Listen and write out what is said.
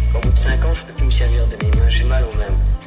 Au bout de 5 ans, je peux plus me servir de mes mains, j'ai mal aux mains.